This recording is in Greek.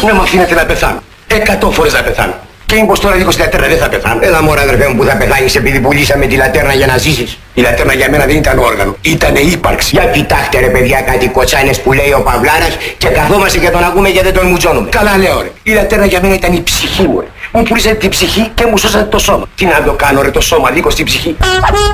με αφήνετε να πεθάνω. 100 φορές να πεθάνω. Και μήπως τώρα λίγο στη λατέρνα δεν θα πεθάνω. Έλα μωρά αδερφέ μου που θα πεθάνεις επειδή πουλήσαμε τη λατέρνα για να ζήσεις. Η λατέρνα για μένα δεν ήταν όργανο. Ήτανε ύπαρξη. Για κοιτάξτε ρε παιδιά κάτι κοτσάνες που λέει ο Παυλάρας και καθόμαστε και τον ακούμε και δεν τον μουτζώνουμε. Καλά λέω ρε. Η λατέρνα για μένα ήταν η ψυχή μου ρε. Μου πουλήσατε την ψυχή και μου σώσατε το σώμα. Τι να το κάνω ρε το σώμα λίγο στην ψυχή.